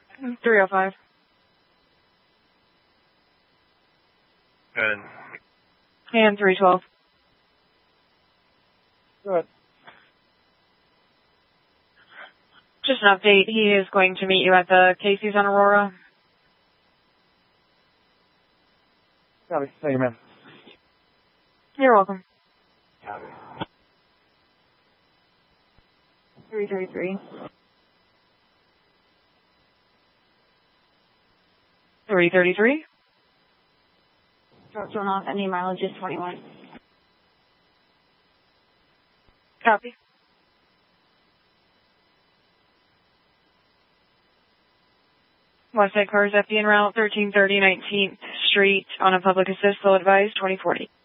305. Good. And 312. Good. Just an update. He is going to meet you at the Casey's on Aurora. Copy. Thank you, man. You're welcome. 333. 333. Truck thrown off. Any mileage is 21. Copy. Westside Cars FD en route 1330 19th Street on a public assist, slow advised 2040.